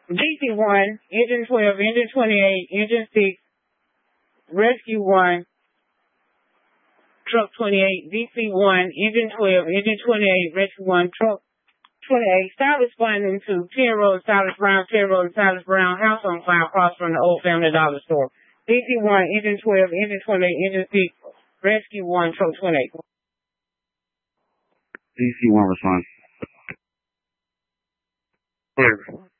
DC-1, Engine 12, Engine 28, Engine 6, Rescue 1, Truck 28, DC-1, Engine 12, Engine 28, Rescue 1, Truck 28. Stop responding to 10 Road, Silas Brown, 10 Road, Silas Brown, house on fire across from the Old Family Dollar Store. DC-1, Engine 12, Engine 28, Engine 6, Rescue 1, Truck 28. DC-1 response. Clear.